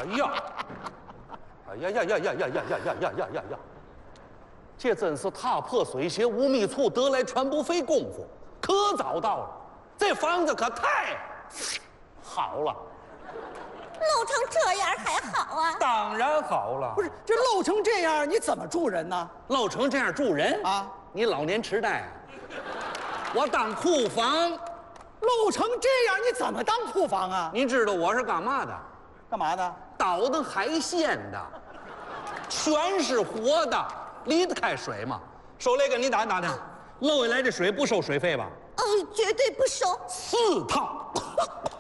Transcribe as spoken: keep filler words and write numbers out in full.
哎呀，哎呀呀呀呀呀呀呀呀呀呀呀呀！这真是踏破水鞋无觅处，得来全不费工夫，可早到了。这房子可太好了， 漏成这样还好啊？ 当然好了。 不是这漏成这样，你怎么住人呢？ 漏成这样住人啊？ 你老年痴呆啊？我当库房。 漏成这样，你怎么当库房啊？ 你知道我是干嘛的？ 干嘛的？ 倒腾海鲜的，全是活的，离得开水吗？手雷，给你打听打听，漏下来的水不收水费吧？ 哦，绝对不收。 四趟。